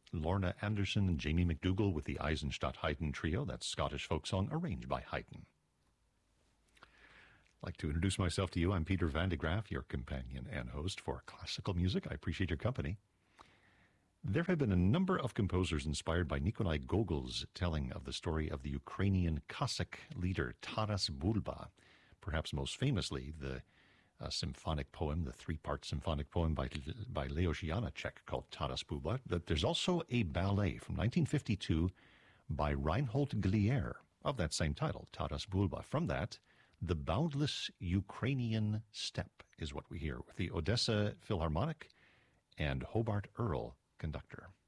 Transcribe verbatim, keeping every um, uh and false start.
Lorna Anderson and Jamie McDougall with the Eisenstadt Haydn Trio. That's Scottish folk song arranged by Haydn. I'd like to introduce myself to you. I'm Peter Van de Graaff, your companion and host for classical music. I appreciate your company. There have been a number of composers inspired by Nikolai Gogol's telling of the story of the Ukrainian Cossack leader Taras Bulba, perhaps most famously the uh, symphonic poem, the three-part symphonic poem by, by Leos Janáček called Taras Bulba. But there's also a ballet from nineteen fifty-two by Reinhold Glier of that same title, Taras Bulba. From that, The Boundless Ukrainian Steppe is what we hear with the Odessa Philharmonic and Hobart Earl conductor.